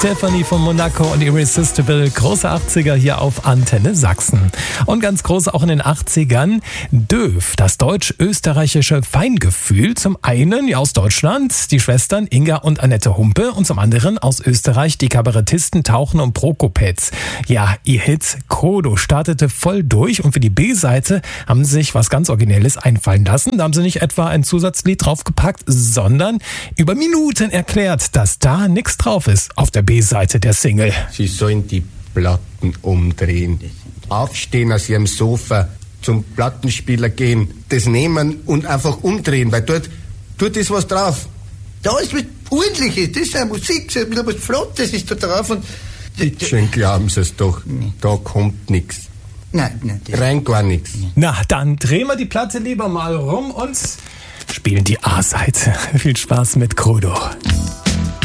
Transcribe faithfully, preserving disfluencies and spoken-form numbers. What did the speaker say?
Tiffany von Monaco und Irresistible, große achtziger hier auf Antenne Sachsen. Und ganz groß auch in den achtzigern, Döv, das deutsch-österreichische Feingefühl. Zum einen ja aus Deutschland die Schwestern Inga und Annette Humpe und zum anderen aus Österreich die Kabarettisten Tauchen und Prokopetz. Ja, ihr Hit Krodo startete voll durch und für die B-Seite haben sie sich was ganz Originelles einfallen lassen. Da haben sie nicht etwa ein Zusatzlied draufgepackt, sondern über Minuten erklärt, dass da nichts drauf ist auf der B-Seite der Single. Sie sollen die Platten umdrehen, aufstehen aus ihrem Sofa, zum Plattenspieler gehen, das nehmen und einfach umdrehen, weil dort, dort ist was drauf. Da ist was Ordentliches, das ist eine Musik, das ist was Flottes ist da drauf. Und schön glauben Sie es doch, nee. Da kommt nichts. Nein, nein. Rein gar nichts. Na, dann drehen wir die Platte lieber mal rum und spielen die A-Seite. Viel Spaß mit Krodo.